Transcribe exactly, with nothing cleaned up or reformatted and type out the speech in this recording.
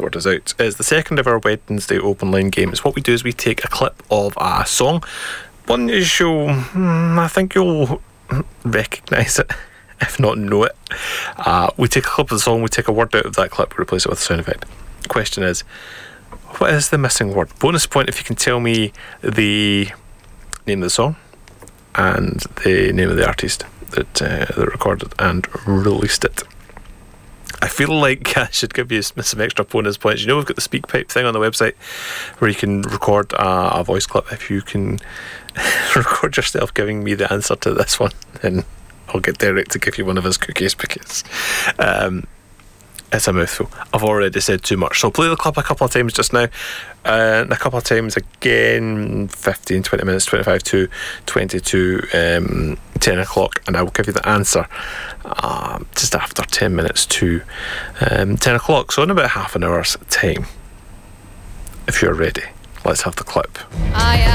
The Word Is Out is the second of our Wednesday open line games. What we do is we take a clip of a song. One is you'll, hmm, I think you'll recognise it, if not know it. Uh, we take a clip of the song, we take a word out of that clip, we replace it with a sound effect. The question is, what is the missing word? Bonus point if you can tell me the name of the song and the name of the artist that, uh, that recorded and released it. I feel like I should give you some extra bonus points. You know, we've got the SpeakPipe thing on the website where you can record a, a voice clip. If you can record yourself giving me the answer to this one, then I'll get Derek to give you one of his cookies, because um, it's a mouthful. I've already said too much. So I'll play the clip a couple of times just now, uh, and a couple of times again, fifteen, twenty minutes, twenty-five to twenty-two, um, ten o'clock, and I will give you the answer um, just after ten minutes to um, ten o'clock. So in about half an hour's time, if you're ready, let's have the clip. I